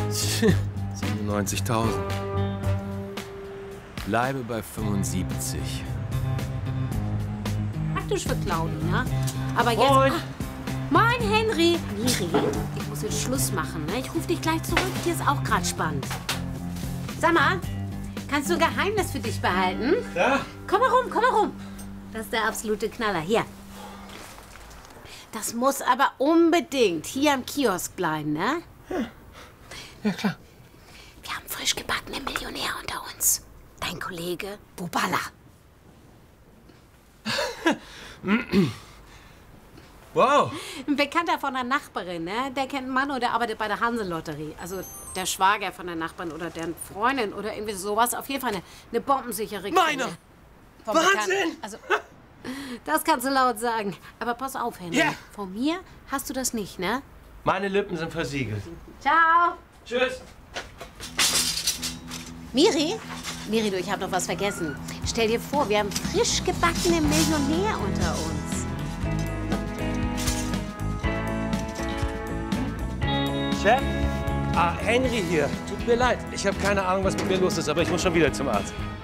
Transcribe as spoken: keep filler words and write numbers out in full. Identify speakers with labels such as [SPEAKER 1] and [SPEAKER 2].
[SPEAKER 1] siebenundneunzigtausend. Bleibe bei fünfundsiebzig.
[SPEAKER 2] Praktisch für Claudi, ne? Aber jetzt...
[SPEAKER 1] Moin.
[SPEAKER 2] Ah, moin, Henry. Miri, ich muss jetzt Schluss machen, ne? Ich rufe dich gleich zurück. Hier ist auch gerade spannend. Sag mal, kannst du ein Geheimnis für dich behalten?
[SPEAKER 1] Ja?
[SPEAKER 2] Komm mal rum, komm mal rum. Das ist der absolute Knaller. Hier. Das muss aber unbedingt hier am Kiosk bleiben, ne?
[SPEAKER 1] Ja, ja klar.
[SPEAKER 2] Wir haben frisch gebackene Millionär unter uns. Dein Kollege Bubala.
[SPEAKER 1] Wow.
[SPEAKER 2] Ein Bekannter von der Nachbarin, ne? Der kennt einen Mann oder arbeitet bei der Hanselotterie. Also der Schwager von der Nachbarin oder deren Freundin oder irgendwie sowas. Auf jeden Fall eine, eine bombensichere
[SPEAKER 1] Meiner!
[SPEAKER 2] Quelle. Vom
[SPEAKER 1] Wahnsinn!
[SPEAKER 2] Bekannten. Also, das kannst du laut sagen. Aber pass auf, Henry.
[SPEAKER 1] Ja.
[SPEAKER 2] Von mir hast du das nicht, ne?
[SPEAKER 1] Meine Lippen sind versiegelt.
[SPEAKER 2] Ciao.
[SPEAKER 1] Tschüss.
[SPEAKER 2] Miri? Miri, du, ich habe noch was vergessen. Stell dir vor, wir haben frisch gebackene Millionär unter uns.
[SPEAKER 1] Chef? Ah, Henry hier. Tut mir leid. Ich habe keine Ahnung, was mit mir los ist, aber ich muss schon wieder zum Arzt.